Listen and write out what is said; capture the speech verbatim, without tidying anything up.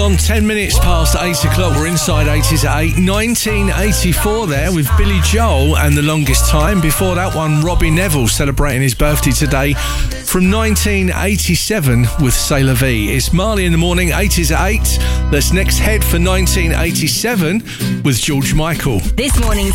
On ten minutes past eight o'clock, we're inside eighties at eight. nineteen eighty-four there with Billy Joel and The Longest Time. Before that one, Robbie Neville celebrating his birthday today from nineteen eighty-seven with C'est La Vie. It's Marley in the Morning, eighties at eight. Let's next head for nineteen eighty-seven with George Michael. This morning.